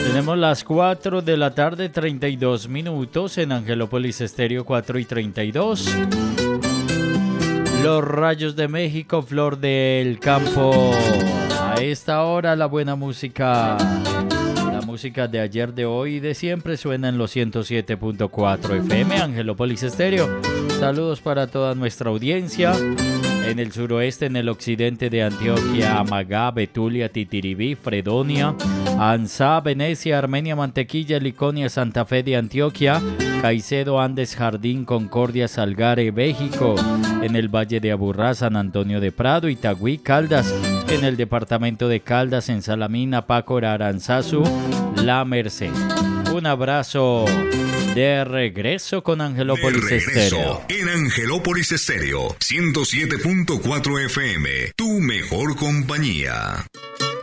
Tenemos las 4 de la tarde, 32 minutos en Angelópolis Estéreo, 4 y 32. Los Rayos de México, Flor del Campo. A esta hora la buena música, la música de ayer, de hoy y de siempre suena en los 107.4 FM, Angelópolis Estéreo. Saludos para toda nuestra audiencia. En el suroeste, en el occidente de Antioquia, Amagá, Betulia, Titiribí, Fredonia, Ansá, Venecia, Armenia, Mantequilla, Liconia, Santa Fe de Antioquia, Caicedo, Andes, Jardín, Concordia, Salgare, México, en el Valle de Aburrá, San Antonio de Prado, Itagüí, Caldas, en el departamento de Caldas, en Salamina, Pácora, Aranzazu, La Merced. Un abrazo. De regreso con Angelópolis Estéreo. En Angelópolis Estéreo, 107.4 FM, tu mejor compañía.